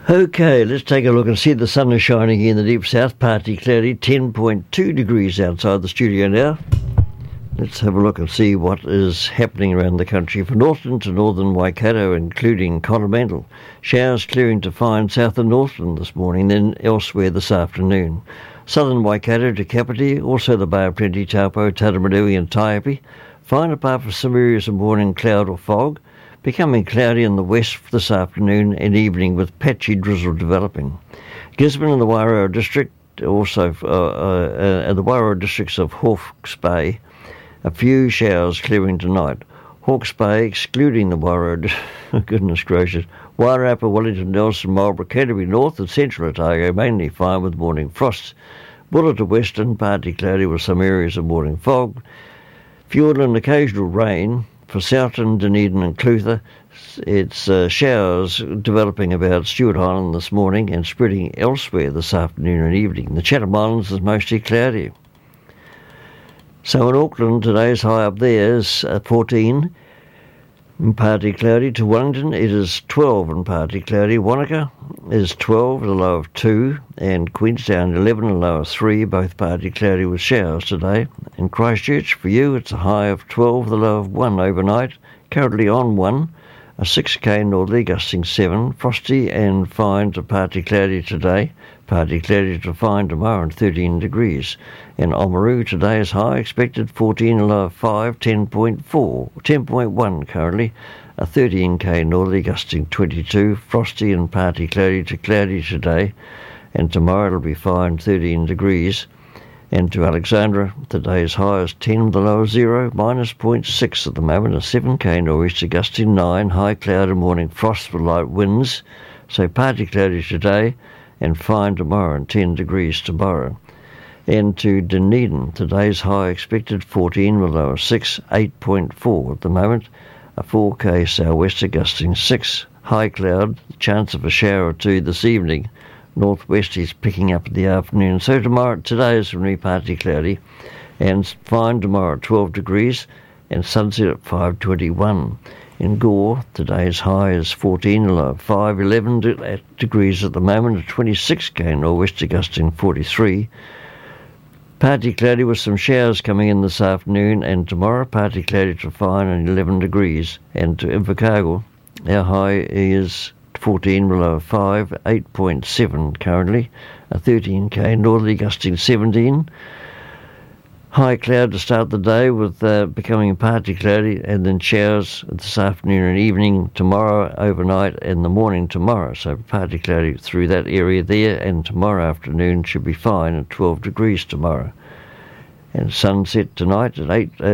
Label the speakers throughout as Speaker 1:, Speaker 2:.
Speaker 1: Okay, let's take a look and see the sun is shining in the deep south, partly cloudy, 10.2 degrees outside the studio now. Let's have a look and see what is happening around the country. From Northland to northern Waikato, including Coromandel, showers clearing to fine south of Northland this morning, then elsewhere this afternoon. Southern Waikato to Kapiti, also the Bay of Plenty, Taupo, Taramanui and Taiapi. Fine apart from some areas of morning cloud or fog, becoming cloudy in the west this afternoon and evening with patchy drizzle developing. Gisborne and the Wairau district, also and the Wairau districts of Hawke's Bay, a few showers clearing tonight. Hawke's Bay, excluding the Wairau, goodness gracious, Wairarapa, Wellington, Nelson, Marlborough, Canterbury North and Central Otago, mainly fine with morning frosts. Buller to Western, partly cloudy with some areas of morning fog. Fiordland, occasional rain. For Southern, Dunedin and Clutha, it's showers developing about Stewart Island this morning and spreading elsewhere this afternoon and evening. The Chatham Islands is mostly cloudy. So in Auckland, today's high up there is 14 and partly cloudy. To Wellington, it is 12 and partly cloudy. Wanaka is 12, a low of 2, and Queenstown 11, a low of 3, both partly cloudy with showers today. In Christchurch, for you, it's a high of 12, the low of 1 overnight. Currently on 1, a 6k northerly gusting 7, frosty and fine to partly cloudy today. Partly cloudy to fine tomorrow and 13 degrees. In Oamaru, today's high expected 14, a low of 5, 10.1 currently. A 13k northerly gusting 22, frosty and partly cloudy to cloudy today. And tomorrow it'll be fine, 13 degrees. And to Alexandra, today's high is 10, the low of 0, minus 0.6 at the moment. A 7k nor'easter gusting 9, high cloud and morning frost with light winds. So partly cloudy today and fine tomorrow and 10 degrees tomorrow. And to Dunedin, today's high expected 14, the low of 6, 8.4 at the moment. A 4k sou'wester gusting 6, high cloud, chance of a shower or two this evening. Northwest is picking up in the afternoon. So today is going to be partly cloudy and fine tomorrow at 12 degrees and sunset at 5:21. In Gore, today's high is 14, a low of 5, 11 degrees at the moment, a 26k nor'wester gusting 43. Partly cloudy with some showers coming in this afternoon, and tomorrow partly cloudy to fine and 11 degrees. And to Invercargill, our high is 14, below 5, 8.7 currently, a 13k northerly gusting 17. High cloud to start the day with becoming partly cloudy and then showers this afternoon and evening, tomorrow overnight and the morning tomorrow. So partly cloudy through that area there, and tomorrow afternoon should be fine at 12 degrees tomorrow. And sunset tonight at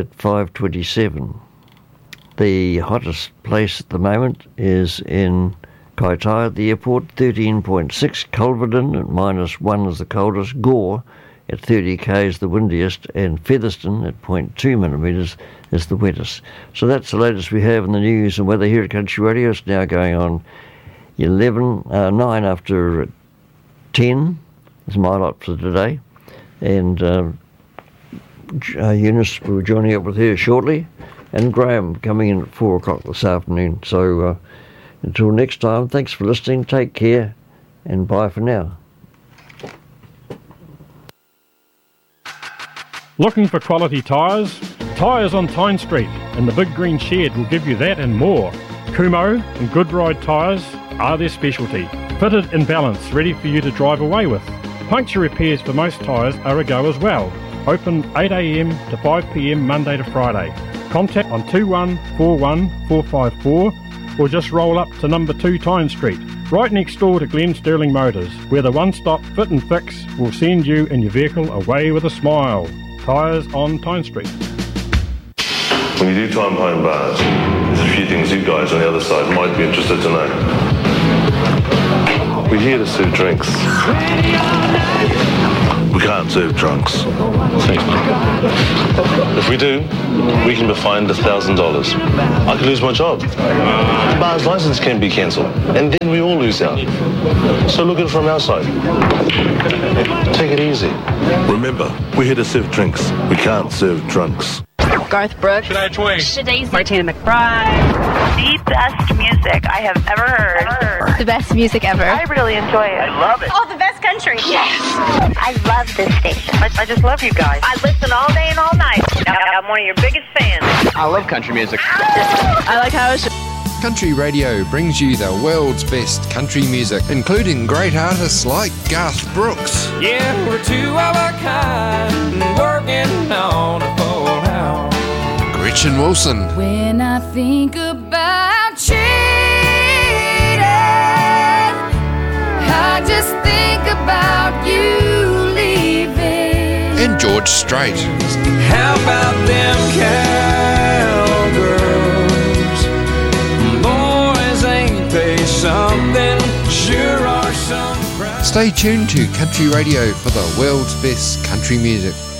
Speaker 1: 5:27. The hottest place at the moment is in Kaitaia at the airport, 13.6, Culverden at -1 is the coldest, Gore at 30k is the windiest, and Featherston at 0.2 millimetres is the wettest. So that's the latest we have in the news and weather here at Country Radio. It's now going on 9 after 10 is my lot for today. And Eunice will be joining up with her shortly, and Graham coming in at 4 o'clock this afternoon. So until next time, thanks for listening, take care, and bye for now.
Speaker 2: Looking for quality tyres? Tyres on Tyne Street and the Big Green Shed will give you that and more. Kumho and Good Ride tyres are their specialty. Fitted in balance, ready for you to drive away with. Puncture repairs for most tyres are a go as well. Open 8am to 5pm Monday to Friday. Contact on 2141 454 or just roll up to number 2 Tyne Street, right next door to Glen Sterling Motors, where the one-stop fit and fix will send you and your vehicle away with a smile. Tyres on Tyne Street.
Speaker 3: When you do time behind bars, there's a few things you guys on the other side might be interested to know. We're here to serve drinks. We can't serve drunks. Thanks, mate. If we do, we can be fined $1,000. I could lose my job. The bar's license can be cancelled, and then we all lose out. So look at it from our side. Take it easy. Remember, we're here to serve drinks. We can't serve drunks.
Speaker 4: Garth Brooks,
Speaker 5: Shadazy,
Speaker 4: Martina McBride.
Speaker 6: The best music I have ever heard.
Speaker 4: The best music ever.
Speaker 5: I really enjoy it.
Speaker 6: I love it.
Speaker 5: Oh, the best country. Yes.
Speaker 7: I love this station.
Speaker 5: I just love you guys. I listen all day and all night. I'm one of your biggest fans.
Speaker 6: I love country music.
Speaker 5: I like how it's...
Speaker 8: Country Radio brings you the world's best country music, including great artists like Garth Brooks.
Speaker 9: Yeah, we're two of a kind, working on a full house.
Speaker 8: Gretchen Wilson.
Speaker 10: When I think about cheating, I just think about you leaving.
Speaker 8: And George Strait.
Speaker 9: How about them cowgirls? Boys, ain't they something? Sure are some.
Speaker 8: Stay tuned to Country Radio for the world's best country music.